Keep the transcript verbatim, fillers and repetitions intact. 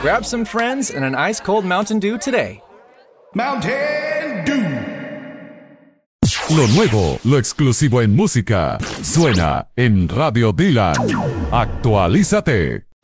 Grab some friends and an ice-cold Mountain Dew today. Mountain Dew. Lo nuevo, lo exclusivo en música, suena en Radio Dylan. Actualízate.